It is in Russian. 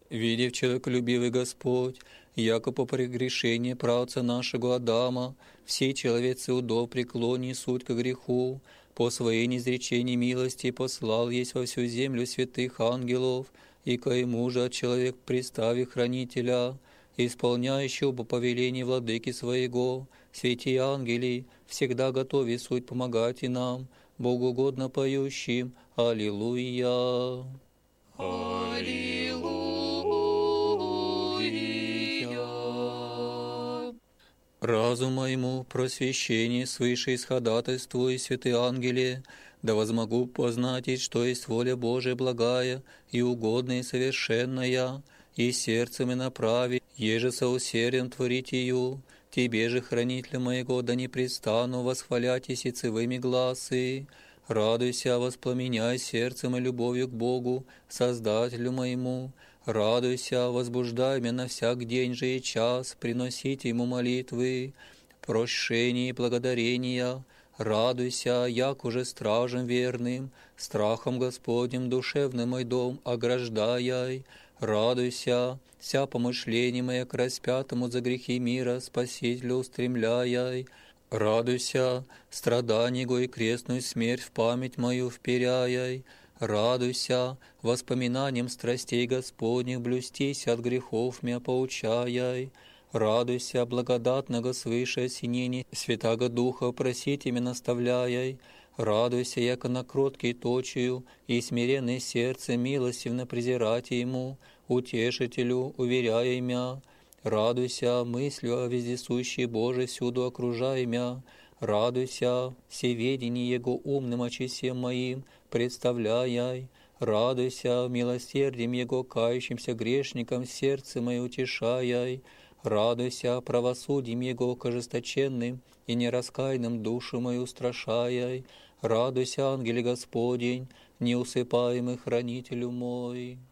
Видев человеколюбивый Господь, яко по прегрешении праотца нашего Адама, все человецы удов преклони суть ко греху, по своей неизречении милости послал есть во всю землю святых ангелов, и ко ему же от человек пристави хранителя, исполняющего по повелению владыки своего, святые ангели, всегда готовы суть помогать и нам, богоугодно поющим. Аллилуйя! Аллилуйя! Разум моему просвещение свыше исходатайствуй, святые ангеле, да возмогу познать, и что есть воля Божия благая и угодная и совершенная, и сердцем и направи, еже соусердием творить ее. Тебе же, хранителя моего, да не престану восхвалять и сицевыми гласы. Радуйся, воспламеняй сердцем и любовью к Богу, Создателю моему. Радуйся, возбуждай меня на всяк день же и час, приносите Ему молитвы, прощения и благодарения. Радуйся, як уже стражем верным, страхом Господним душевный мой дом ограждаяй. Радуйся, вся помышление мое к распятому за грехи мира Спасителю устремляй. Радуйся, страданий его и крестную смерть в память мою вперяй. Радуйся, воспоминанием страстей Господних блюстись от грехов мя поучаяй. Радуйся, благодатного свыше осенения Святаго Духа просите меня наставляй. Радуйся, яко на кроткий точию и смиренное сердце милостивно презирать Ему, утешителю, уверяя мя. Радуйся, мыслью о вездесущей Божией всюду окружай мя. Радуйся, всеведение Его умным очисем моим представляй. Радуйся, милосердием Его кающимся грешникам сердце мое утешай. Радуйся, правосудием Его к ожесточенным и нераскаянным душу мою устрашай. Радуйся, ангеле Господень, неусыпаемый хранителю мой.